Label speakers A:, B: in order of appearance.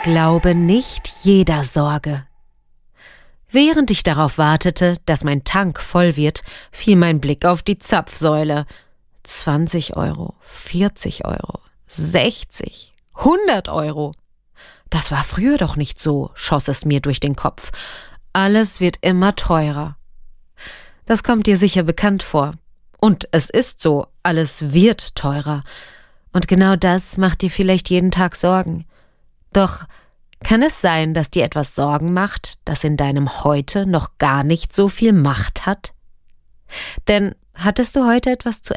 A: Glaube nicht jeder Sorge. Während ich darauf wartete, dass mein Tank voll wird, fiel mein Blick auf die Zapfsäule. 20 Euro, 40 Euro, 60, 100 Euro. Das war früher doch nicht so, schoss es mir durch den Kopf. Alles wird immer teurer. Das kommt dir sicher bekannt vor. Und es ist so, alles wird teurer. Und genau das macht dir vielleicht jeden Tag Sorgen. Doch kann es sein, dass dir etwas Sorgen macht, das in deinem Heute noch gar nicht so viel Macht hat? Denn hattest du heute etwas zu